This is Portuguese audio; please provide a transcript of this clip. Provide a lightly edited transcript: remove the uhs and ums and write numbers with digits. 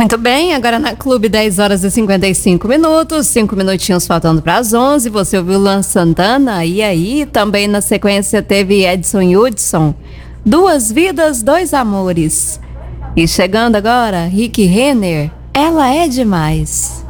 Muito bem, agora na Clube 10 horas e 55 minutos, 5 minutinhos faltando para as 11. Você ouviu Luan Santana, e aí também na sequência teve Edson Hudson, Duas Vidas, Dois Amores. E chegando agora, Rick Renner, Ela é Demais.